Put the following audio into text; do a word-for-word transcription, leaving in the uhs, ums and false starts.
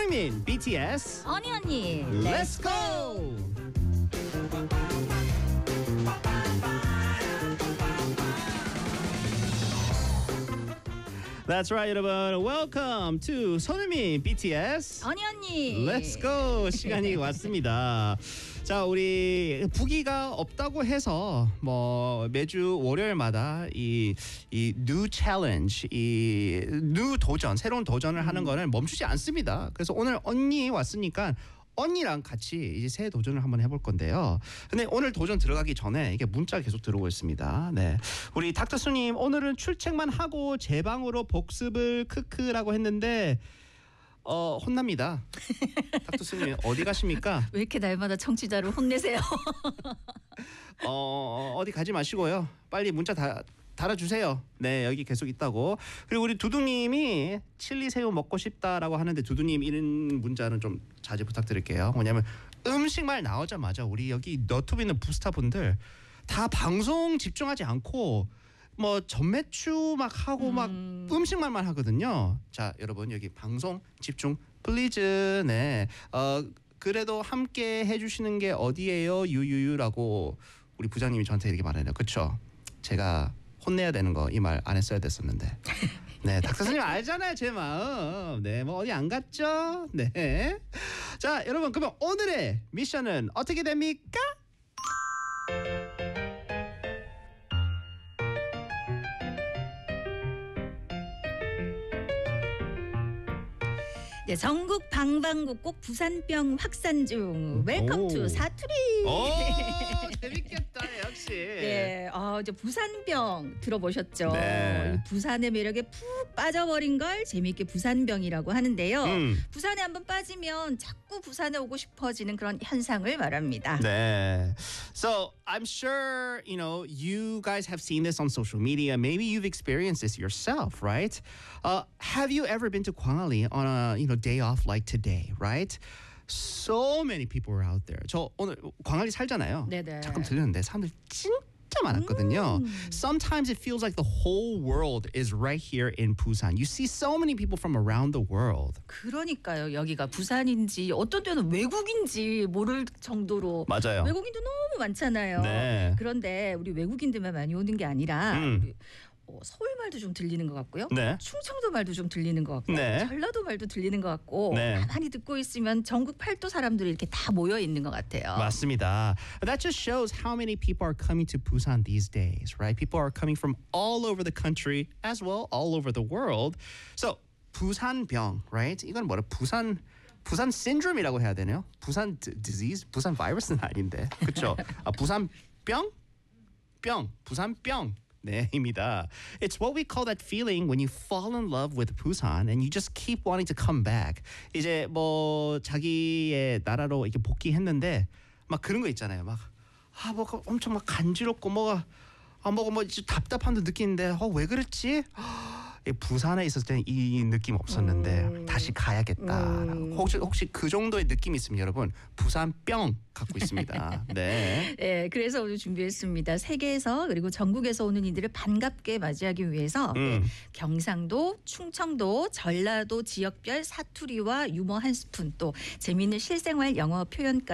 손흥민, 비티에스, 언니 언니, Let's go! That's right, 여러분. Welcome to 손흥민, 비티에스, 언니 언니, Let's go! 시간이 왔습니다. 자, 우리 부기가 없다고 해서 뭐 매주 월요일마다 이, 이 new challenge, 이 new 도전, 새로운 도전을 하는 거는 멈추지 않습니다. 그래서 오늘 언니 왔으니까 언니랑 같이 이제 새 도전을 한번 해볼 건데요. 근데 오늘 도전 들어가기 전에 이게 문자가 계속 들어오고 있습니다. 네, 우리 닥터수님 오늘은 출첵만 하고 제 방으로 복습을 크크라고 했는데 어 혼납니다. 닥터수님 어디 가십니까? 왜 이렇게 날마다 청취자를 혼내세요? 어 어디 가지 마시고요. 빨리 문자 다. 달아주세요. 네, 여기 계속 있다고. 그리고 우리 두두님이 칠리 새우 먹고 싶다라고 하는데 두두님 이런 문자는 좀 자제 부탁드릴게요. 뭐냐면 음식말 나오자마자 우리 여기 너튜브 있는 부스타분들 다 방송 집중하지 않고 뭐 전매추 막 하고 막 음. 음식말만 하거든요. 자, 여러분 여기 방송 집중 플리즈. 네, 어 그래도 함께 해주시는 게 어디예요? 유유유라고 우리 부장님이 저한테 이렇게 말해요. 그렇죠? 제가 혼내야 되는 거 이 말 안 했어야 됐었는데. 네, 닥터 선생님 알잖아요 제 마음. 네, 뭐 어디 안 갔죠? 네. 자, 여러분 그러면 오늘의 미션은 어떻게 됩니까? 네, 전국 방방곡곡 부산병 확산 중. 웰컴 투 사투리. 오, 재밌겠다 역시. 네, 어, 이제 부산병 들어보셨죠? 네. 이 부산의 매력에 푹 빠져버린 걸 재미있게 부산병이라고 하는데요. 음. 부산에 한번 빠지면 자꾸 부산에 오고 싶어지는 그런 현상을 말합니다. 네. So I'm sure you know you guys have seen this on social media. Maybe you've experienced this yourself, right? Uh, have you ever been to Gwangalli on a you know day off like today, right? So many people were out there. 저 오늘 광안리 살잖아요. 네네. 잠깐 들렸는데 사람들 진짜 많았거든요. 음. Sometimes it feels like the whole world is right here in Busan. You see so many people from around the world. 그러니까요. 여기가 부산인지 어떤 때는 외국인지 모를 정도로 맞아요. 외국인도 너무 많잖아요. 네. 그런데 우리 외국인들만 많이 오는 게 아니라 음. 우리 어, 서울 말도 좀 들리는 것 같고요. 네. 충청도 말도 좀 들리는 것 같고 네. 전라도 말도 들리는 것 같고 네. 가만히 듣고 있으면 전국 팔도 사람들이 이렇게 다 모여 있는 것 같아요. 맞습니다. That just shows how many people are coming to Busan these days, right? People are coming from all over the country as well, all over the world. So 부산병, right? 이건 뭐라 부산 부산 syndrome이라고 해야 되나요? 부산 disease, 부산 바이러스는 아닌데, 그렇죠? 아, 부산병, 병, 부산병. 네, 입니다. It's what we call that feeling when you fall in love with Busan and you just keep wanting to come back. 이제 뭐 자기의 나라로 이렇게 복귀했는데 막 그런 거 있잖아요. 막 아, 뭐가 엄청 막 간지럽고 뭐가 아, 뭐가 뭐 답답한 듯 느끼는데 어, 왜 그랬지? 부산에 있었을 때는 이 느낌 없었는데 음. 다시 가야겠다. 음. 혹시 혹시 그 정도의 느낌이 있으면 여러분 부산병 갖고 있습니다. 네. 네, 그래서 오늘 준비했습니다. 세계에서 그리고 전국에서 오는 이들을 반갑게 맞이하기 위해서 음. 네, 경상도, 충청도, 전라도 지역별 사투리와 유머 한 스푼 또 재미있는 실생활 영어 표현까지